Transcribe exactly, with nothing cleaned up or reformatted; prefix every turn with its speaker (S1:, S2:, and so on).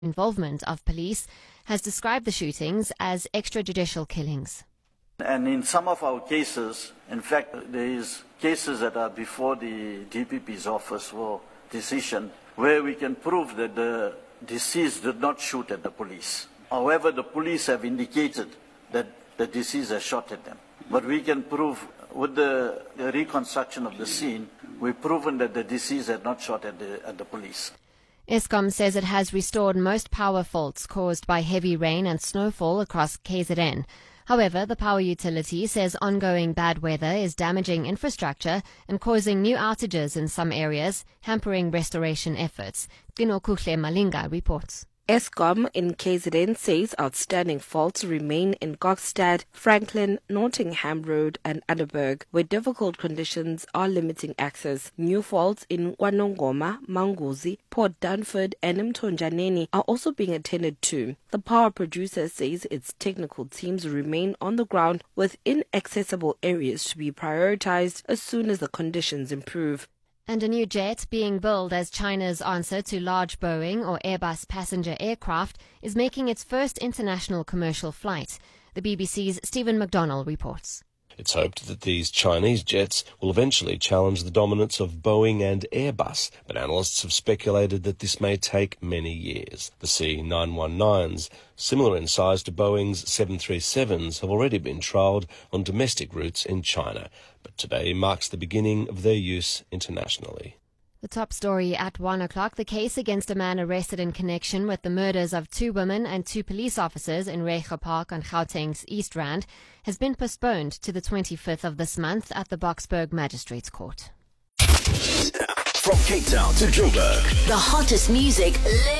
S1: involvement of police, has described the shootings as extrajudicial killings.
S2: And in some of our cases, in fact, there is cases that are before the D P P's office for decision where we can prove that the deceased did not shoot at the police. However, the police have indicated that the deceased has shot at them. But we can prove with the, the reconstruction of the scene, we've proven that the deceased had not shot at the, at the police.
S1: Eskom says it has restored most power faults caused by heavy rain and snowfall across K Z N. However, the power utility says ongoing bad weather is damaging infrastructure and causing new outages in some areas, hampering restoration efforts. Kinokuhle Malinga reports.
S3: Eskom in K Z N says outstanding faults remain in Gokstad, Franklin, Nottingham Road and Adderberg, where difficult conditions are limiting access. New faults in Kwanongoma, Manguzi, Port Dunford and Mtonjaneni are also being attended to. The power producer says its technical teams remain on the ground with inaccessible areas to be prioritized as soon as the conditions improve.
S1: And a new jet being billed as China's answer to large Boeing or Airbus passenger aircraft is making its first international commercial flight. The B B C's Stephen McDonnell reports.
S4: It's hoped that these Chinese jets will eventually challenge the dominance of Boeing and Airbus, but analysts have speculated that this may take many years. The C nine nineteens, similar in size to Boeing's seven thirty-sevens, have already been trialled on domestic routes in China, but today marks the beginning of their use internationally.
S1: The top story at one o'clock, the case against a man arrested in connection with the murders of two women and two police officers in Reiger Park on Gauteng's East Rand has been postponed to the twenty-fifth of this month at the Boksburg Magistrates Court.
S5: From Cape Town to Joburg,
S6: the hottest music lives